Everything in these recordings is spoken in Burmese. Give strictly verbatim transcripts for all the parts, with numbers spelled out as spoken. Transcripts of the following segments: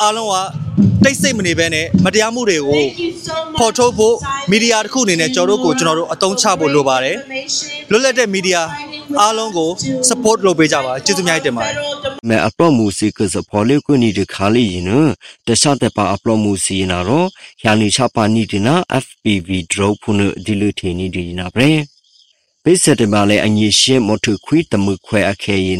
အားလုံးကတိတ်ဆိတ်မနေဘဲနဲ့မတရားမှုတွေကိုဖော်ထုတ်ဖို့မီဒီယာတစ်ခုအနေနဲ့ကျွန်တော်တို့ကိုကျွန်တော်တို့အသုံးချဖို့လိုပါတယ်လွတ်လပ်တဲ့မီဒီယာအားလုံးကို support လုပ်ပေးကြပါကျေးဇူးများတင်ပါတယ်မဲ upload မှုစီကစပေါ်လေးကိုနေတဲ့ခါလေးရင်တခြားတဲ့ပါ upload မှုစီနာတော့ယာနီချပါနီဒီနာ F P V drop ဖုန်ဒီလူထင်းနီဒီနာပဲပိစတဲ့ပါလေအငြိရှင်းမထုခွေးတမှုခွဲအခဲရင်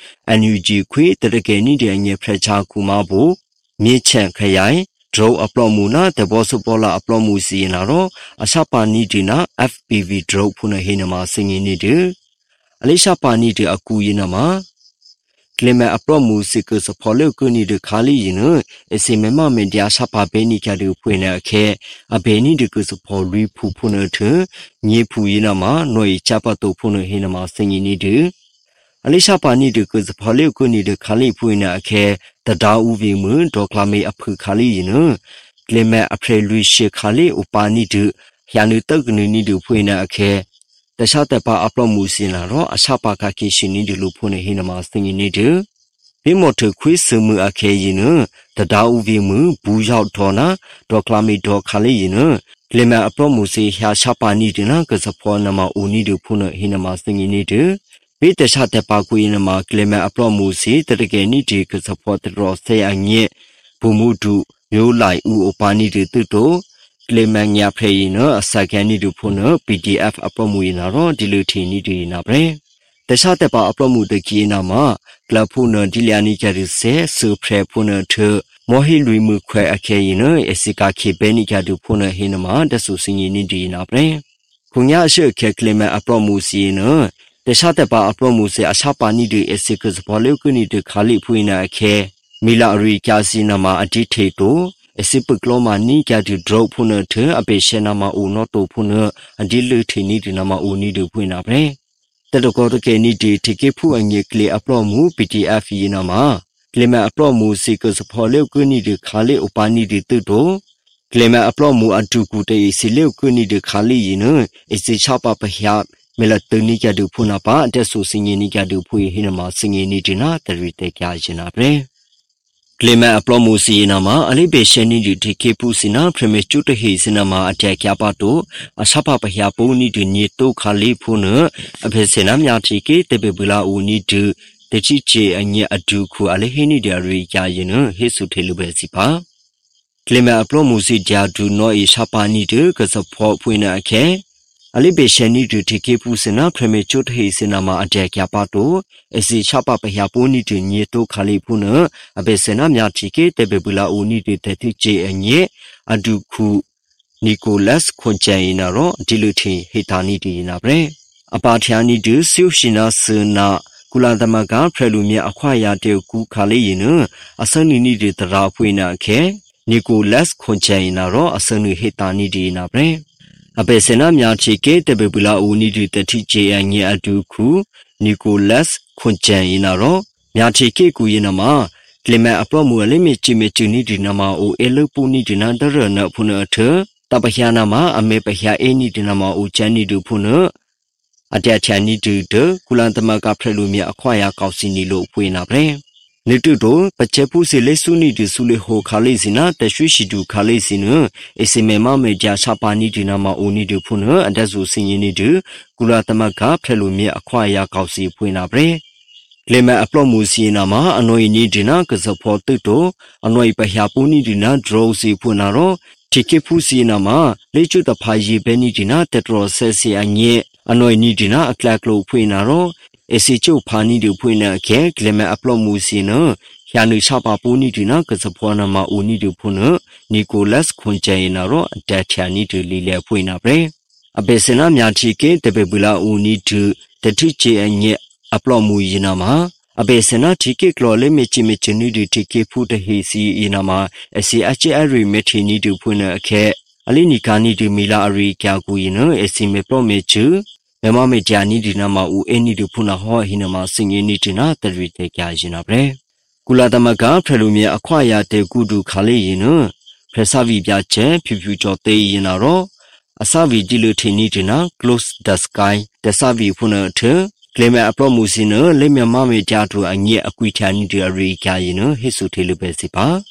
N U G ခွေးတရကယ်နီတဲ့အငြိဖရချာကူမဖို့မြေချန့်ခရိုင် drop upload မှုနာတဘောစပေါ်လာ upload မှုစီနာတော့အစပါနီဒီနာ F P V drop ဖုန်ဟိနမှာစင်ရင်နေတယ်အလေးရှာပါနီတဲ့အကူရင်နာမှာကလမအပရမူစီကစဖော်လေကုနီဒခါလီယနအစီမမမင်တရားရှာပါဘေနီကတူဖွေနေအခဲအဘေနီဒကစဖော်ရီဖူဖုန်ထညေဖူရင်နာမှာຫນွေချပတ်တူဖုန်ဟင်းနာမှာစင်ရင်နေတယ်အလေးရှာပါနီဒကစဖော်လေကုနီဒခါလီဖွေနေအခဲတဒါဥဝေမဒေါကလာမေအဖခါလီယနကလမအဖရလူရှေခါလီဥပါနီဒယာနုတကနနီဒဖွေနေအခဲတခြားတဲ့ပါအပလော့မှုစင်လာတော့အချပါကကေရှင်နီဒီလိုဖုန်နေဟိနမှာစင်နေတယ်ဒီမော်ထခွေးစမှုအခဲရင်နတဒါဥဝေမှုဘူးရောက်တော်နာဒေါကလာမီဒေါခါလေးရင်ကလမအပလော့မှုစီဟာချပါနီဒီနာကစဖောနမဦးနီဒီဖုန်ဟိနမှာစင်နေတယ်ဘေးတခြားတဲ့ပါကွေးနမှာကလမအပလော့မှုစီတရကယ်နီဒီကစဖောတရောဆေအညက်ဘူမှုဒုမျိုးလိုက်ဦးအပါနီဒီတုတိုကလေမန်ညာဖေရင်အစကန်နီဒုဖုန် P D F အပမှုရင်တော့ဒီလိုထင်းနီဒီနာပဲတခြားတဲ့ပါအပမှုတကြီးနာမှာကလဖုန်ဒီလျာနီကြရစေဆူဖရဖုန်ထမော်ဟီလူမှုခွဲအခဲရင်အစီကာခေဘဲနီကြဒုဖုန်ဟင်းမှာတဆူစင်ရင်နီဒီနာပဲခုညာရှေခဲကလေမအပမှုစီနတခြားတဲ့ပါအပမှုစီအချပါနီဒီအစီကစဘောလေကုနီတခါလိဖွေနာအခဲမီလာရီကာစီနာမှာအတိထေတိုအစစ်ပကလောမာနီကတူဒရော့ဖုန်ထအပေရှနာမအူနော့တိုဖုန်အဒီလူထီနီဒီနာမအူနီဒူဖွင့်နာပဲတတကောတကေနီဒီတကေဖူအငေကလေအပလော့မှု P T F ယနာမကလေမအပလော့မှုစီကစဖော်လေကုနီဒီခါလေဥပါနီဒီတုတိုကလေမအပလော့မှုအတူကူတေစီလေကုနီဒီခါလီယနအစီချပါပဟယမလတနီကဒူဖုနာပါအတက်ဆူစင်ယနီကဒူဖွေဟိနမစင်ယနီဒီနာတရီတေကြယနာပဲကလမအပလော့မှုစီနာမှာအလိဘေရှနီဒီတီကေပူစီနာပရမေကျူတဟီစီနာမှာအတက်ကြပါတော့အစပပဟယပုံနီဒီညေတုခါလီဖုန်အဖေစေနာမြာတီကေတေဘေဘလာဦးနီဒီတချိချေအညက်အဒူခုအလိဟိနီဒီရီယာယနဟေဆုထေလူပဲစီပါကလမအပလော့မှုစီဂျာဒူနောအီရှာပါနီဒီကစဖောဖွင့်နာခဲအလိဘေရှနီဒီတီကေပူစီနာပရမေကျူတဟီစီနာမှာအတက်ကြပါတော့အစီချပပဟယပုံနီဒီညေတုခါလီဖုန်အဘေစေနာမြာတီကေတေဘေဘလာဦးနီဒီတတိချေအညက်အဒူခုနီကိုလတ်ခွန်ချန်နာရောဒီလူထီဟေတာနီဒီနာပဲအပါထျာနီဒီဆီယရှင်နာစနာကုလသမဂ္ဂဖရလူမြအခွာရတေကူခါလေးရင်အစနီနီဒီတရာဖွေနာခဲနီကိုလတ်ခွန်ချန်နာရောအစနုဟေတာနီဒီနာပဲအပေစနာမြာချီကေတေဘေဘလာဦးနီဒီတတိချေအညက်အဒူခုနီကိုလတ်ခွန်ချန်နာရောမြာချီကေကူရင်နာမှာကလမအပလော့မှုအလိမေချီမေချီနီဒီနာမှာအိုအဲလုပူနီဒီနာဒရနဖုန်အထတပဟယနာမှာအမေပဟယအေနီဒီနာမှာအိုချန်နီဒူဖုန်အတချန်နီဒူဒကုလန်သမကဖရလူမြအခွာရကောက်စီနီလို့ဖွေနာပဲနေတုတိုပချက်ဖူစီလေဆုနီဒီဆုလေဟိုခါလေးစီနာတရွှေရှိတူခါလေးစီနအစီမေမမေဂျာချပါနီဒီနာမှာအိုနီဒူဖုန်အတက်ဆူစင်ရင်နီဒူကုလသမကဖရလူမြအခွာရကောက်စီဖွေနာပဲကလေမအပလော့မှုစီနာမှာအနွေနီဒီနာကစဖောတုတိုအနွေပဟယပူနီဒီနာဒရိုစီဖွနာရောတီကေဖူစီနာမှာလေချွတဖာရီဘဲနီဒီနာတက်ထရောဆဲစီအညေအနွေနီဒီနာအကလကလိုဖွနာရောအစီချုဖာနီဒီဖွနာခဲကလေမအပလော့မှုစီနာယာနုချပါပူနီဒီနာကစဖောနာမှာဦးနီဒီဖွနနီကိုလတ်ခွန်ချေနာရောအတက်ချာနီဒီလီလေဖွနာပဲအဘေစနာမြာတီကေတပေပူလာဦးနီဒီတတိချေအညေအပလော့မှုယနာမှာအဘေစနာတီကေကလော်လေမေချီမေချီနီဒီတီကေဖူတဟီစီယနာမှာအစီအချေအရီမေထီနီဒီဖွနာအခဲအလီနီကာနီဒီမီလာအရီကျကူယနအစီမေပလော့မေချူမမမေဂျာနီဒီနာမှာဦးအနီဒီဖွနာဟောဟိနမှာစင်ရင်နီဒီနာတရီတေကြရင်နာပဲကုလာသမကဖရလူမြအခွာရတေကုဒုခါလေးယနဖရဆာဗီပြချေဖြူဖြူကျော်တေးရင်နာရောအစဗီဒီလူထီနီဒီနာ close the sky တဆဗီဖွနာထကလေမအပလော့မှုစီနလေမြမမေဂျာတူအညက်အကွီချာနီဒီရီကြရင်ဟိဆုထေလူပဲစီပါ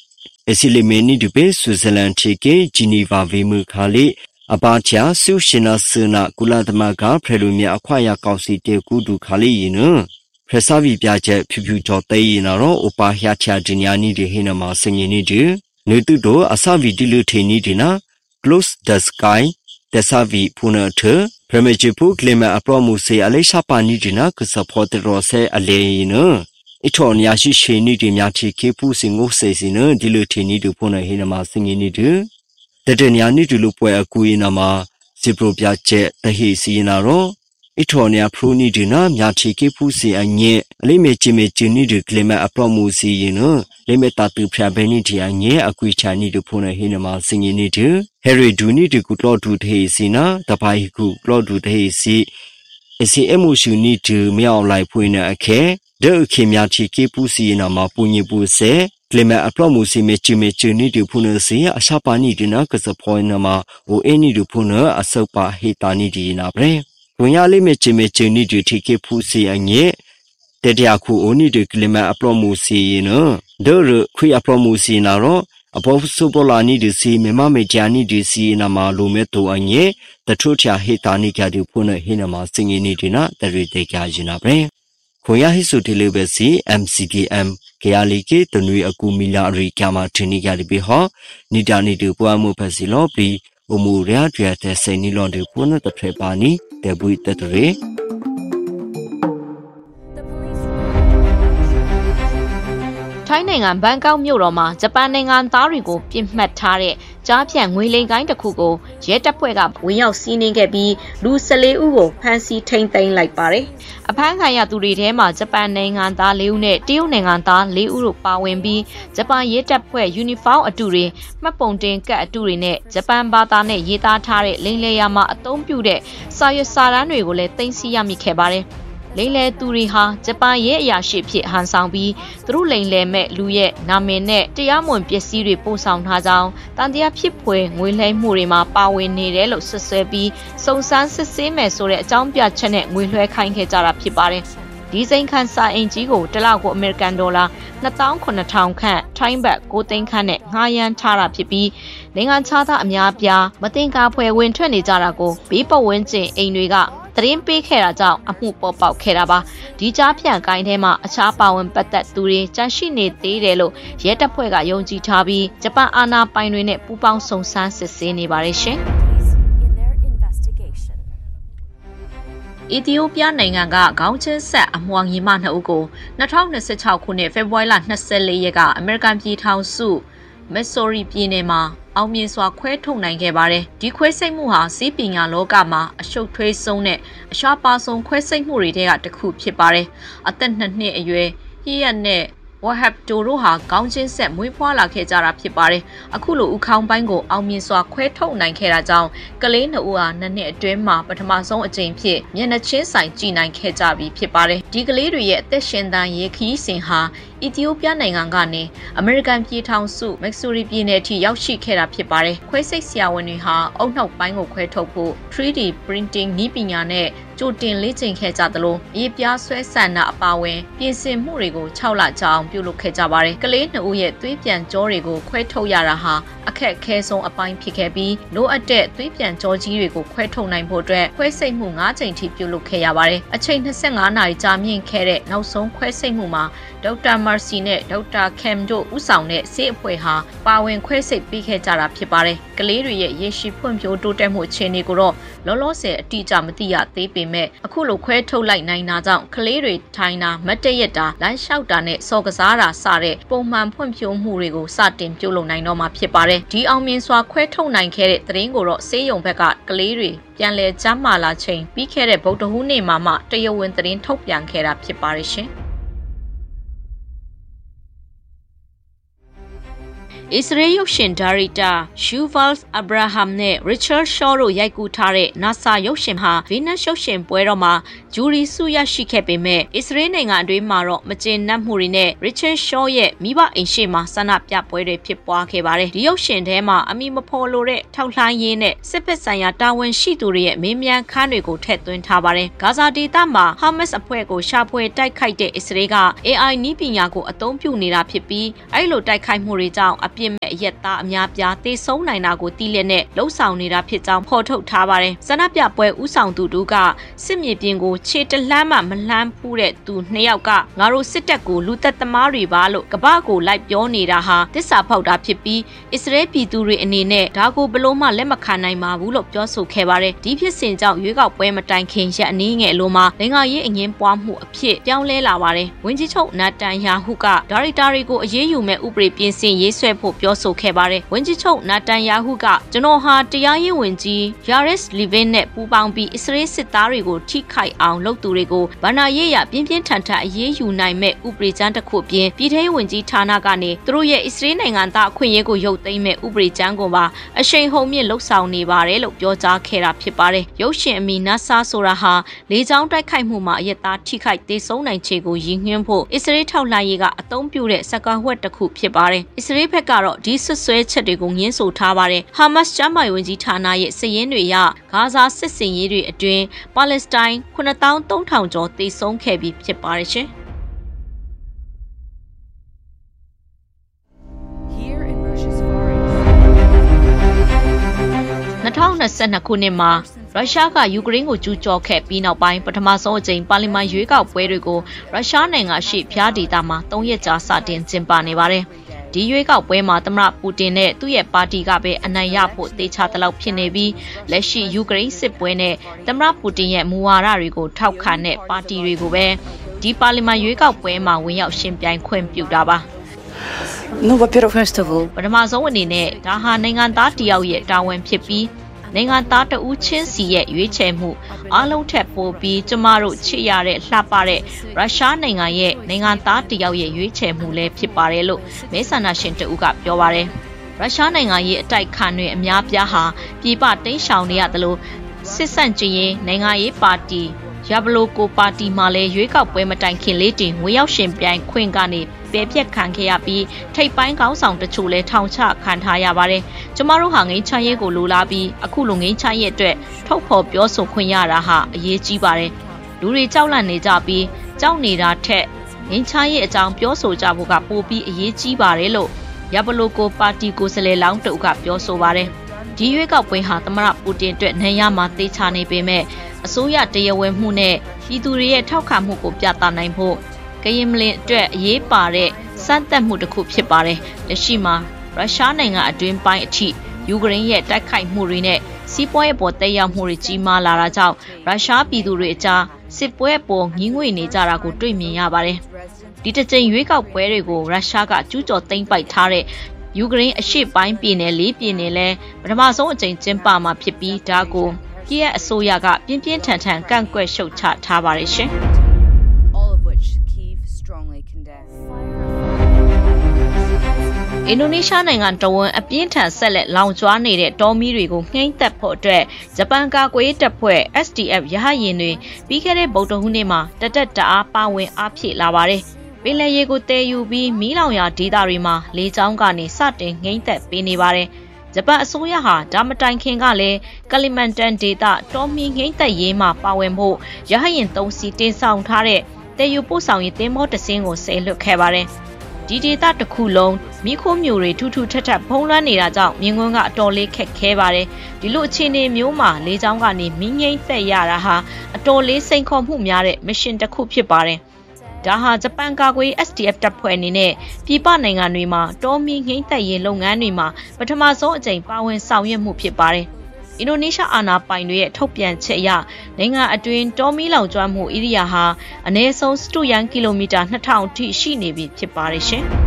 အစီလီမေနီဒူပေဆွစ်ဇာလန်ချေကေဂျီနီဗာဗီမူခါလီအပါချာဆုရှင်နာစနာကုလသမဂ္ဂဖရလူမြအခွာရကောက်စီတေကူဒူခါလီယင်းဖရစာဗီပြချက်ဖြူဖြူကြောတေးရင်တော့ဥပါဟျာချာဒညာနီဒီဟိနမစငင်းနီဒီနေတုတိုအစဗီဒီလူထေနီဒီနာ close the sky တဆဗီဖုန်ထပရမချီဖုကလမအပရမှုစေအလေးရှာပါနီဒီနာကစဖောတရောဆေအလေးယင်းအထောညာရှိရှိနီဒီမြချီခေဖူစင်ငုစေစီနဒီလူထေနီဒူဖုန်ဟိနမစငင်းနီဒီတတညာနီဒီလူပွဲအကူရင်နာမှာစီပရိုပြချက်တဟိစီနာရောအထောညာဖရူနီဒီနာမြချီကေဖူစီအညက်အလေးမေချီမေချီနီဒီကလမအပရမှုစီရင်နလေမေတာတူဖျာဘဲနီဒီအညက်အကွေချာနီဒီဖုန်ဟိနမစငင်းနီဒီဟယ်ရီဒူနီဒီကုလော့ဒူတေစီနာတပိုင်ကုလော့ဒူတေစီအစီအမှုရှူနီဒီမြောက်လိုက်ဖွင့်နေအခဲဒေအခေမြချီကေဖူစီနာမှာပူညပူစေကလမအပရမှုစီမေချီမေချီနီဒီဖုန်စီအရှာပါနီဒီနာကစဖောနမှာဟိုအင်းနီဒီဖုန်အဆောက်ပါဟေတာနီဒီနာပဲဝင်ရလေးမေချေမေချေနီဒီတီကေဖူစီအငဲတတရခုအိုနီဒီကလမအပရမှုစီနော်ဒေရခွေအပရမှုစီနာရောအဘောစုပလာနီဒီစီမေမမေဂျာနီဒီစီနာမလိုမေတူအငဲတထုချာဟေတာနီကြဒီဖုန်ဟိနမစင်ငီနီဒီနာတရီတေကြရင်နာပဲခွန်ရဟိစုတီလေးပဲစီ အမ် စီ ဒီ အမ် ကေယာလီကေတနွေအကူမီလာရီကမာထင်းနီကြဒီဘေဟောနီတာနီတူပွားမှုဖက်စီလောပီအမှုရရတဲ့စိန်နီလွန်ဒီဖုန်တထေပါနီတေဘွိတတရေထိုင်းနိုင်ငံဘန်ကောက်မြို့တော်မှာဂျပန်နိုင်ငံသားတွေကိုပြစ်မှတ်ထားတဲ့ကြားဖြန့်ငွေလိမ်ကိုင်းတစ်ခုကိုရဲတပ်ဖွဲ့ကဝင်ရောက်စီးနင်းခဲ့ပြီးလူ၁၄ဦးကိုဖမ်းဆီးထိန်းသိမ်းလိုက်ပါတယ်။အဖမ်းခံရသူတွေထဲမှာဂျပန်နိုင်ငံသား၄ဦးနဲ့တရုတ်နိုင်ငံသား၄ဦးတို့ပါဝင်ပြီးဂျပန်ရဲတပ်ဖွဲ့ယူနီဖောင်းအတူတွေမှတ်ပုံတင်ကတ်အတူတွေနဲ့ဂျပန်ဘာသာနဲ့ရေးသားထားတဲ့လိမ်လည်ရာမှာအသုံးပြုတဲ့စာရွက်စာတမ်းတွေကိုလည်းသိမ်းဆည်းရမိခဲ့ပါတယ်။လိမ်လည်သူတွေဟာဂျပန်ရဲ့အရာရှိဖြစ်ဟန်ဆောင်ပြီးသူတို့လိမ်လည်မဲ့လူရဲ့နာမည်နဲ့တရားမဝင်ပစ္စည်းတွေပို့ဆောင်ထားကြောင်းတန်တရားဖြစ်ဖွယ်ငွေလဲမှုတွေမှာပါဝင်နေတယ်လို့ဆွဆွဲပြီးစုံစမ်းစစ်ဆေးမယ်ဆိုတဲ့အကြောင်းပြချက်နဲ့ငွေလွှဲခိုင်းခဲ့ကြတာဖြစ်ပါတယ်။ဒီစိန်ခန့်စာအင်ကြီးကိုတစ်လကိုအမေရိကန်ဒေါ်လာ၂သောင်းခုနှစ်ထောင်ခန့်ထိုင်းဘတ်၉သိန်းခန့်နဲ့ငှားရမ်းထားတာဖြစ်ပြီးနိုင်ငံခြားသားအများပြားမတင်ကားဖွယ်ဝင်ထွက်နေကြတာကိုဘေးပတ်ဝန်းကျင်အိမ်တွေကသတင်းပေးခဲ့တာကြောင့်အမှုပေါ်ပေါက်ခဲ့တာပါဒီကြားဖြန့်ကိုင်းထဲမှာအခြားပါဝင်ပတ်သက်သူတွေကြန့်ရှိနေသေးတယ်လို့ရဲတပ်ဖွဲ့ကယုံကြည်ထားပြီးဂျပန်အာဏာပိုင်တွေနဲ့ပူးပေါင်းစုံစမ်းစစ်ဆေးနေပါတယ်ရှင်အီသီယိုးပီးယားနိုင်ငံကခေါင်းချင်းဆက်အမွှာညီမနှစ်ဦးကို၂၀၂၆ခုနှစ်ဖေဖော်ဝါရီလ၂၄ရက်ကအမေရိကန်ပြည်ထောင်စုမက်ဆိုရီပြည်နယ်မှာအောင်မြင်စွာခွဲထုတ်နိုင်ခဲ့ပါတယ်။ဒီခွဲစိတ်မှုဟာစီးပညာလောကမှာအရှုပ်ထွေးဆုံးနဲ့အရှားပါဆုံးခွဲစိတ်မှုတွေထဲကတစ်ခုဖြစ်ပါတယ်။အသက်နှစ်နှစ်အရွယ်ဟီယက်နဲ့ဝဟပ်တိုတို့ဟာခေါင်းချင်းဆက်မွေးဖွားလာခဲ့ကြတာဖြစ်ပါတယ်။အခုလိုဥခေါင်းပိုင်းကိုအောင်မြင်စွာခွဲထုတ်နိုင်ခဲ့တာကြောင့်ကလေးနှစ်ဦးဟာနှစ်နှစ်အတွင်းမှာပထမဆုံးအကြိမ်ဖြစ်မျက်နှာချင်းဆိုင်ကြည်နိုင်ခဲ့ကြပြီဖြစ်ပါတယ်။ဒီကလေးတွေရဲ့အသက်ရှင်သန်ရေးခီးစဉ်ဟာအီသီယိုးပီးယားနိုင်ငံကနေအမေရိကန်ပြည်ထောင်စုမက်ဆိုရီပြည်နယ်အထိရောက်ရှိခဲ့တာဖြစ်ပါတယ်။ခွဲစိတ်ဆရာဝန်တွေဟာအုတ်နှောက်ပိုင်းကိုခွဲထုတ်ဖို့ three D printing နည်းပညာနဲ့ကြိုတင်လေ့ကျင့်ခဲ့ကြသလိုအရေးပြားဆွဲဆန်တာအပါအဝင်ပြင်ဆင်မှုတွေကို၆လကြာအောင်ပြုလုပ်ခဲ့ကြပါတယ်။ကလေးနှစ်ဦးရဲ့သွေးပြန်ကြောတွေကိုခွဲထုတ်ရတာဟာအခက်အခဲဆုံးအပိုင်းဖြစ်ခဲ့ပြီးလိုအပ်တဲ့သွေးပြန်ကြောကြီးတွေကိုခွဲထုတ်နိုင်ဖို့အတွက်ခွဲစိတ်မှု၅ကြိမ်ထိပြုလုပ်ခဲ့ရပါတယ်။အချိန်၂၅နာရီကြာမြင့်ခဲ့တဲ့နောက်ဆုံးခွဲစိတ်မှုမှာဒေါက်တာမာစီနဲ့ဒေါက်တာကမ်တို့ဦးဆောင်တဲ့ဆေးအဖွဲ့ဟာပါဝင်ခွဲစိတ်ပေးခဲ့ကြတာဖြစ်ပါတယ်။ကလေးတွေရဲ့ရေရှည်ဖွံ့ဖြိုးတိုးတက်မှုအခြေအနေကိုတော့လောလောဆယ်အတိအကျမသိရသေးပေမဲ့အခုလိုခွဲထုတ်လိုက်နိုင်တာကြောင့်ကလေးတွေထိုင်တာမတ်တရက်တာလမ်းလျှောက်တာနဲ့စော်ကစားတာစတဲ့ပုံမှန်ဖွံ့ဖြိုးမှုတွေကိုစတင်ပြုလုပ်နိုင်တော့မှာဖြစ်ပါတယ်။ဒီအောင်မြင်စွာခွဲထုတ်နိုင်ခဲ့တဲ့သတင်းကိုတော့ဆေးရုံဘက်ကကလေးတွေပြန်လည်ကျန်းမာလာချိန်ပြီးခဲ့တဲ့ဗုဒ္ဓဟူးနေ့မှာမှတရားဝင်သတင်းထုတ်ပြန်ခဲ့တာဖြစ်ပါတယ်ရှင်။အစ္စရေးရုပ်ရှင်ဒါရိုက်တာရှူဗားအဗရာဟမ်နဲ့ရစ်ချတ်ရှော့တို့ရိုက်ကူးထားတဲ့ NASA ရုပ်ရှင်ဟာဗီနက်ရုပ်ရှင်ပွဲတော်မှာဂျူရီဆုရရှိခဲ့ပေမဲ့အစ္စရေးနိုင်ငံအတွင်းမှာတော့မကျေနပ်မှုတွေနဲ့ရစ်ချတ်ရှော့ရဲ့မိဘအိမ်ရှိမှာဆန္ဒပြပွဲတွေဖြစ်ပွားခဲ့ပါတယ်။ဒီရုပ်ရှင်ထဲမှာအမိမဖော်လို့တဲ့ထောက်လှမ်းရေးနဲ့စစ်ဖက်ဆိုင်ရာတာဝန်ရှိသူတွေရဲ့မေးမြန်းခန်းတွေကိုထည့်သွင်းထားပါတယ်။ဂါဇာဒေသမှာဟာမတ်စ်အဖွဲ့ကိုရှာဖွေတိုက်ခိုက်တဲ့အစ္စရေးက အေ အိုင် နည်းပညာကိုအသုံးပြုနေတာဖြစ်ပြီးအဲ့လိုတိုက်ခိုက်မှုတွေကြောင့်အပြစ်မဲ့ရက်သားအများပြားတေဆုံးနိုင်တာကိုတီးလက်နဲ့လှုပ်ဆောင်နေတာဖြစ်ကြောင်းဖော်ထုတ်ထားပါတယ်ဆန္ဒပြပွဲဥဆောင်သူတို့ကစစ်မြေပြင်ကိုခြေတလှမ်းမှမလှမ်းဖူးတဲ့သူနှစ်ယောက်ကငါတို့စစ်တပ်ကိုလူသက်သမားတွေပါလို့ကပ္ပကိုလိုက်ပြောနေတာဟာတစ္ဆာဖောက်တာဖြစ်ပြီးအစ္စရေးပြည်သူတွေအနေနဲ့ဒါကိုဘလို့မှလက်မခံနိုင်ပါဘူးလို့ပြောဆိုခဲ့ပါတယ်ဒီဖြစ်စဉ်ကြောင့်ရွေးကောက်ပွဲမတိုင်ခင်ရက်အနည်းငယ်လိုမှာနိုင်ငံရေးအငင်းပွားမှုအဖြစ်ပြောင်းလဲလာပါတယ်ဝန်ကြီးချုပ်နာတန်ယာဟုကဒါရိုက်တာတွေကိုအရေးယူမဲ့ဥပဒေပြင်ဆင်ရေးဆွဲဖို့ပြောဆိုခဲ့ပါတယ်ဝန်ကြီးချုပ်နာတန်ယာဟုကကျွန်တော်ဟာတရားရေးဝန်ကြီးယာရက်စ်လီဗင်နဲ့ပူးပေါင်းပြီးအစ္စရေးစစ်သားတွေကိုထိခိုက်အောင်လုပ်သူတွေကိုဗဏ္ဍာရေးရပြင်းပြင်းထန်ထန်အရေးယူနိုင်မဲ့ဥပဒေကြမ်းတစ်ခုပြင်ပြည်ထောင်ဝန်ကြီးဌာနကနေသူတို့ရဲ့အစ္စရေးနိုင်ငံသားအခွင့်အရေးကိုရုပ်သိမ်းမဲ့ဥပဒေကြမ်းကိုပါအရှိန်ဟုန်မြင့်လှုပ်ဆောင်နေပါတယ်လို့ပြောကြားခဲ့တာဖြစ်ပါတယ်ရုပ်ရှင်အမီနာဆာဆိုတာဟာလေကြောင်းတိုက်ခိုက်မှုမှာအရက်သားထိခိုက်ဒေဆုံးနိုင်ခြေကိုရည်ညွှန်းဖို့အစ္စရေးထောက်လှမ်းရေးကအသုံးပြုတဲ့စကားဝတ်တစ်ခုဖြစ်ပါတယ်အစ္စရေးဘက်ကတော့ဒီဆွဆွဲချက်တွေကိုငင်းဆိုထားပါတယ်ဟာမတ်စ်ကျမ်းမာရေးဝန်ကြီးဌာနရဲ့စည်ရင်းတွေအရဂါဇာစစ်စင်ရေးတွေအတွင်းပါလက်စတိုင်းခုနှစ်သောင်းသုံးထောင်ကျော်သေဆုံးခဲ့ပြီးဖြစ်ပါတယ်ရှင်၂၀၂၂ခုနှစ်မှာရုရှားကယူကရိန်းကိုကျူးကျော်ခဲ့ပြီးနောက်ပိုင်းပထမဆုံးအကြိမ်ပါလီမန်ရွေးကောက်ပွဲတွေကိုရုရှားနိုင်ငံရှိဖျားဒေသမှာ၃ရက်ကြာစတင်ကျင်းပနေပါတယ်။ဒီရွေးကောက်ပွဲမှာသမ္မတပူတင်နဲ့သူ့ရဲ့ပါတီကပဲအနိုင်ရဖို့တေချာတလောက်ဖြစ်နေပြီးလက်ရှိယူကရိန်းစစ်ပွဲနဲ့သမ္မတပူတင်ရဲ့မူဝါဒတွေကိုထောက်ခံတဲ့ပါတီတွေကိုပဲဒီပါလီမန်ရွေးကောက်ပွဲမှာဝင်ရောက်ရှင်ပြိုင်ခွင့်ပြုတာပါ။ No, во-первых, first of all ပထမဆုံးအနေနဲ့ဒါဟာနိုင်ငံသားတယောက်ရဲ့တာဝန်ဖြစ်ပြီးနိုင်ငံသားတဦးချင်းစီရဲ့ရွေးချယ်မှုအားလုံးထက်ပိုပြီးကျမတို့ချစ်ရတဲ့လှပတဲ့ရုရှားနိုင်ငံရဲ့နိုင်ငံသားတယောက်ရဲ့ရွေးချယ်မှုလည်းဖြစ်ပါတယ်လို့မဲဆန္ဒရှင်တဦးကပြောပါတယ်ရုရှားနိုင်ငံရဲ့အတိုက်ခံတွေအများပြားဟာပြည်ပတိမ်းရှောင်နေရတယ်လို့စစ်ဆန့်ကျင်ရေးနိုင်ငံရေးပါတီယာဘလိုကိုပါတီမှလည်းရွေးကောက်ပွဲမတိုင်ခင်လေးတင်ဝင်ရောက်ရှင်ပြိုင်ခွင့်ကနေပယ်ပြက်ခံခဲ့ရပြီးထိပ်ပိုင်းကောင်းဆောင်တချို့လည်းထောင်ချခံထားရပါတယ်။ကျမတို့ဟာငိမ့်ချမ်းရဲကိုလိုလားပြီးအခုလိုငိမ့်ချမ်းရဲအတွက်ထုတ်ဖော်ပြောဆိုခွင့်ရတာဟာအရေးကြီးပါတယ်။လူတွေကြောက်လန့်နေကြပြီးကြောက်နေတာထက်ငိမ့်ချမ်းရဲအကြောင်းပြောဆိုကြဖို့ကပိုပြီးအရေးကြီးပါတယ်လို့ယာဘလိုကိုပါတီကိုယ်စားလှယ်လောင်းတဦးကပြောဆိုပါတယ်။ဒီရွေးကောက်ပွဲဟာသမ္မတပူတင်အတွက်နိုင်ရမှာတေချာနေပေမဲ့အစိုးရတရားဝင်မှုနဲ့ပြည်သူတွေရဲ့ထောက်ခံမှုကိုပြသနိုင်ဖို့ကရင်မလင်အတွက်အရေးပါတဲ့စမ်းသပ်မှုတစ်ခုဖြစ်ပါတယ်။လက်ရှိမှာရုရှားနိုင်ငံအတွင်းပိုင်းအထိယူကရိန်းရဲ့တိုက်ခိုက်မှုတွေနဲ့စီးပွားရေးပေါ်တက်ရောက်မှုတွေကြီးမားလာတာကြောင့်ရုရှားပြည်သူတွေအကြားစစ်ပွဲပေါ်ငင်းငွေနေကြတာကိုတွေ့မြင်ရပါတယ်။ဒီတစ်ချိန်ရွေးကောက်ပွဲတွေကိုရုရှားကကျူးကျော်သိမ်းပိုက်ထားတဲ့ယူကရိန်းအရှေ့ပိုင်းပြည်နယ်လေးပြည်နယ်လဲပထမဆုံးအကြိမ်ကျင်းပမှာဖြစ်ပြီးဒါကိုကီယက်အစိုးရကပြင်းပြင်းထန်ထန်ကန့်ကွက်ရှုတ်ချထားပါတယ်ရှင်။အင်ဒိုနီးရှားနိုင်ငံတဝန်းအပြင်းထန်ဆက်လက်လောင်ကျွမ်းနေတဲ့တောမီးတွေကိုနှိမ့်သက်ဖို့အတွက်ဂျပန်ကာကွယ်ရေးတပ်ဖွဲ့ S D F ရဟတ်ယာဉ်တွေပြီးခဲ့တဲ့ဗုဒ္ဓဟူးနေ့မှာတတက်တအားပါဝင်အားဖြည့်လာပါတယ်။ပင်လယ်ရေကိုတည်ယူပြီးမီးလောင်ရာဒေသတွေမှာလေကြောင်းကနေစတင်နှိမ့်သက်ပေးနေပါတယ်။ဂျပန်အစိုးရဟာဒါမတိုင်ခင်ကလည်းကလီမန်တန်ဒေသတောမီးနှိမ့်သက်ရေးမှာပါဝင်ဖို့ရဟတ်ယာဉ်သုံးစီးတင်ဆောင်ထားတဲ့တည်ယူပို့ဆောင်ရေးသင်္ဘောတစ်စင်းကိုဆယ်လွတ်ခဲ့ပါတယ်။ဒီဒေသတစ်ခုလုံးမိခိုးမျိုးတွေထူးထူးထပ်ထပ်ဖုံးလွှမ်းနေတာကြောင့်မြင်းကွန်းကအတော်လေးခက်ခဲပါတယ်ဒီလိုအခြေအနေမျိုးမှာလေကြောင်းကနေမင်းငိမ့်သက်ရတာဟာအတော်လေးစိန်ခေါ်မှုများတဲ့မရှင်တစ်ခုဖြစ်ပါတယ်ဒါဟာဂျပန်ကာကွယ် S D F တပ်ဖွဲ့အနေနဲ့ပြည်ပနိုင်ငံတွေမှာတောမီငိမ့်သက်ရေးလုပ်ငန်းတွေမှာပထမဆုံးအကြိမ်ပါဝင်ဆောင်ရွက်မှုဖြစ်ပါတယ်အင်ဒိုနီးရှားအာဏာပိုင်တွေရဲ့ထုတ်ပြန်ချက်အရနိုင်ငံအတွင်းတောမီလောင်ကျွမ်းမှုဧရိယာဟာအနည်းဆုံးစတုရန်ကီလိုမီတာနှစ်ထောင်အထိရှိနေပြီဖြစ်ပါတယ်ရှင်။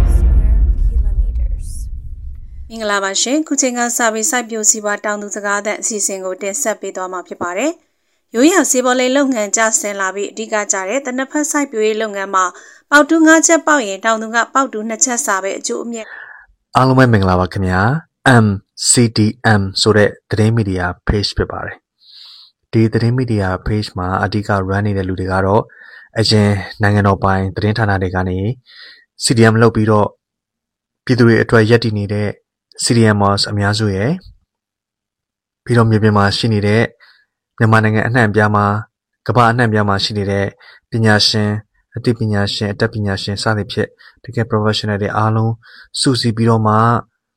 မင်္ဂလာပါရှင်ခုချိန်ကစပြီးစိုက်ပျိုးစီးပွားတောင်သူစကားသံအစီအစဉ်ကိုတင်ဆက်ပေးသွားမှာဖြစ်ပါတယ်။ရိုးရာစီးပွားရေးလုပ်ငန်းကျဆင်းလာပြီးအဓိကကျတဲ့တနက်ဖက်စိုက်ပျိုးရေးလုပ်ငန်းမှာပေါက်တူးငါးချက်ပေါက်ရင်တောင်သူကပေါက်တူးနှစ်ချက်စာပဲအကျိုးအမြတ်အားလုံးပဲမင်္ဂလာပါခင်ဗျာ M C D M ဆိုတဲ့သတင်းမီဒီယာ page ဖြစ်ပါတယ်ဒီသတင်းမီဒီယာ page မှာအဓိက run နေတဲ့လူတွေကတော့အရင်နိုင်ငံတော်ပိုင်သတင်းဌာနတွေကနေ C D M လုပ်ပြီးတော့ပြည်သူတွေအတွက်ရည်တည်နေတဲ့ C D Mers အများစုရယ်ပြီးတော့မြေပြင်မှာရှိနေတဲ့မြန်မာနိုင်ငံအနှံ့အပြားမှာကမ္ဘာအနှံ့အပြားမှာရှိနေတဲ့ပညာရှင်အသိပညာရှင်အတတ်ပညာရှင်စသဖြင့်တကယ် professional တွေအားလုံးစုစည်းပြီးတော့မှ